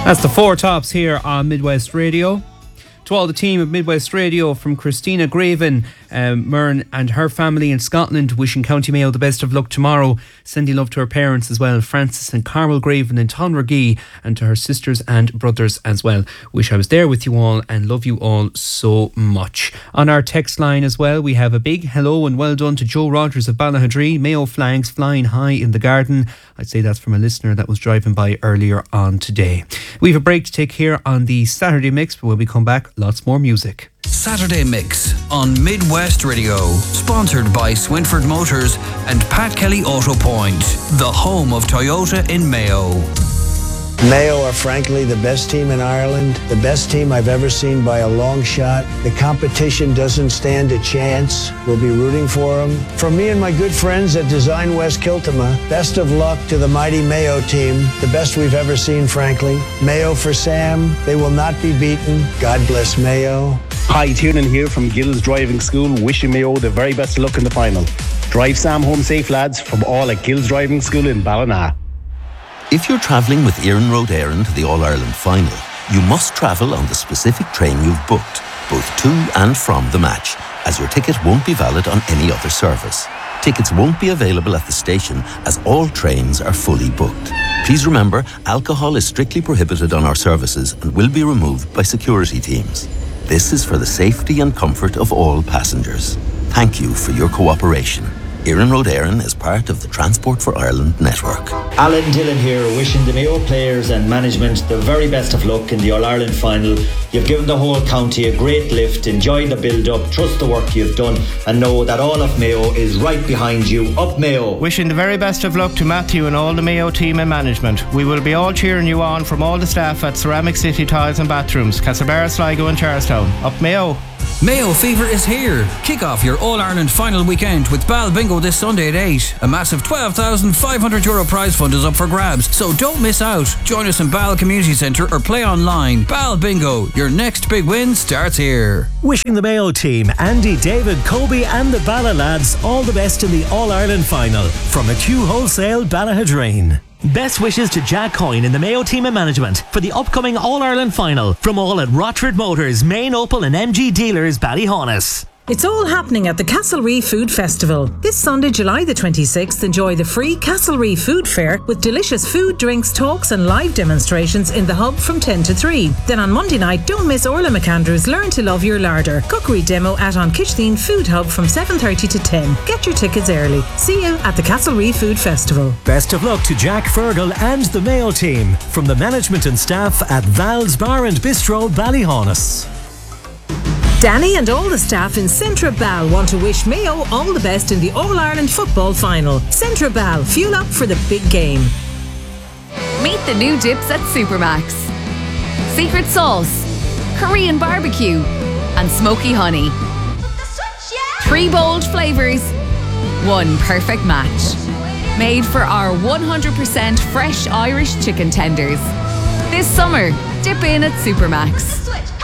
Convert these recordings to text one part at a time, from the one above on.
That's the Four Tops here on Midwest Radio. To all the team of Midwest Radio, from Christina Graven, Myrne and her family in Scotland, wishing County Mayo the best of luck tomorrow. Sending love to her parents as well, Francis and Carmel Graven in Tonragee, and to her sisters and brothers as well. Wish I was there with you all and love you all so much. On our text line as well, we have a big hello and well done to Joe Rogers of Ballahadree. Mayo flags flying high in the garden. I'd say that's from a listener that was driving by earlier on today. We have a break to take here on the Saturday Mix, but when we come back, lots more music. Saturday Mix on Midwest Radio, sponsored by Swinford Motors and Pat Kelly Auto Point, the home of Toyota in Mayo. Mayo are frankly the best team in Ireland, the best team I've ever seen by a long shot. The competition doesn't stand a chance. We'll be rooting for them. From me and my good friends at Design West Kiltama, best of luck to the mighty Mayo team, the best we've ever seen, frankly. Mayo for Sam, they will not be beaten. God bless Mayo. Hi, Tiernan here from Gills Driving School, wishing Mayo the very best of luck in the final. Drive Sam home safe, lads, from all at Gills Driving School in Ballina. If you're travelling with Éireann Road Éireann to the All-Ireland final, you must travel on the specific train you've booked, both to and from the match, as your ticket won't be valid on any other service. Tickets won't be available at the station as all trains are fully booked. Please remember, alcohol is strictly prohibited on our services and will be removed by security teams. This is for the safety and comfort of all passengers. Thank you for your cooperation. Éireann Road Éireann is part of the Transport for Ireland network. Alan Dillon here, wishing the Mayo players and management the very best of luck in the All-Ireland final. You've given the whole county a great lift. Enjoy the build-up, trust the work you've done, and know that all of Mayo is right behind you. Up Mayo! Wishing the very best of luck to Matthew and all the Mayo team and management. We will be all cheering you on from all the staff at Ceramic City Tiles and Bathrooms, Castlebar, Sligo and Charlestown. Up Mayo! Mayo Fever is here. Kick off your All-Ireland final weekend with Bal Bingo this Sunday at 8. A massive €12,500 prize fund is up for grabs, so don't miss out. Join us in Bal Community Centre or play online. Bal Bingo, your next big win starts here. Wishing the Mayo team, Andy, David, Kobe and the Bala lads all the best in the All-Ireland final. From McHugh Wholesale, Ballahadreen. Best wishes to Jack Coyne and the Mayo team and management for the upcoming All-Ireland final from all at Rochford Motors, Main Opel and MG Dealers, Ballyhaunis. It's all happening at the Castlereagh Food Festival. This Sunday, July the 26th, enjoy the free Castlereagh Food Fair with delicious food, drinks, talks and live demonstrations in the hub from 10 to 3. Then on Monday night, don't miss Orla McAndrews' Learn to Love Your Larder cookery demo at An Kitchleen Food Hub from 7:30 to 10. Get your tickets early. See you at the Castlereagh Food Festival. Best of luck to Jack Fergal and the Mayo team from the management and staff at Val's Bar and Bistro, Ballyhaunis. Danny and all the staff in Centra Bal want to wish Mayo all the best in the All-Ireland football final. Centra Bal, fuel up for the big game. Meet the new dips at Supermax. Secret sauce, Korean barbecue and smoky honey. 3 bold flavours, 1 perfect match. Made for our 100% fresh Irish chicken tenders. This summer, dip in at Supermax.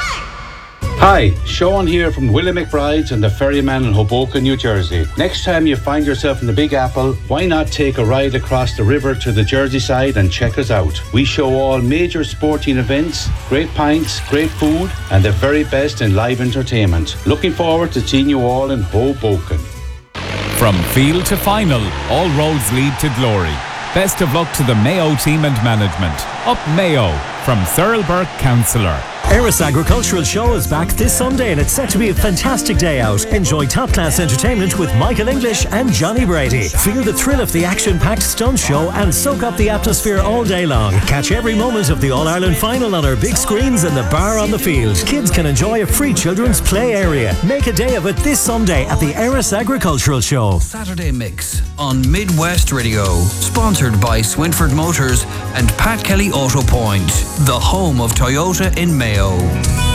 Hi, Sean here from Willie McBride's and the Ferryman in Hoboken, New Jersey. Next time you find yourself in the Big Apple, why not take a ride across the river to the Jersey side and check us out? We show all major sporting events, great pints, great food, and the very best in live entertainment. Looking forward to seeing you all in Hoboken. From field to final, all roads lead to glory. Best of luck to the Mayo team and management. Up Mayo, from Cyril Burke, Councillor. Eris Agricultural Show is back this Sunday and it's set to be a fantastic day out. Enjoy top-class entertainment with Michael English and Johnny Brady. Feel the thrill of the action-packed stunt show and soak up the atmosphere all day long. Catch every moment of the All-Ireland final on our big screens in the bar on the field. Kids can enjoy a free children's play area. Make a day of it this Sunday at the Eris Agricultural Show. Saturday Mix on Midwest Radio, sponsored by Swinford Motors and Pat Kelly Auto Point, the home of Toyota in Mayo.